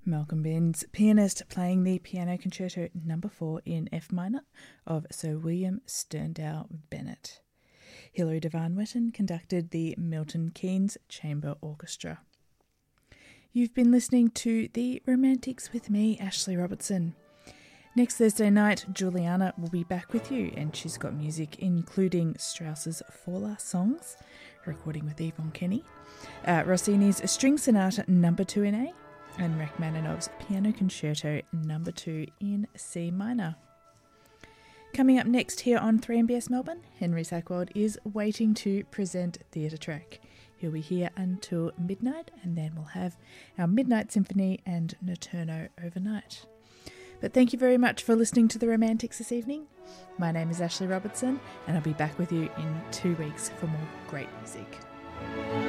Malcolm Binns, pianist, playing the Piano Concerto No. 4 in F minor of Sir William Sterndale Bennett. Hilary Devine Wetton conducted the Milton Keynes Chamber Orchestra. You've been listening to The Romantics with me, Ashley Robertson. Next Thursday night, Juliana will be back with you, and she's got music including Strauss's Four Last Songs, recording with Yvonne Kenny, Rossini's String Sonata No. 2 in A, and Rachmaninoff's Piano Concerto No. 2 in C minor. Coming up next here on 3MBS Melbourne, Henry Sackwald is waiting to present Theatre Track. He'll be here until midnight, and then we'll have our Midnight Symphony and Nocturno overnight. But thank you very much for listening to The Romantics this evening. My name is Ashley Robertson, and I'll be back with you in 2 weeks for more great music.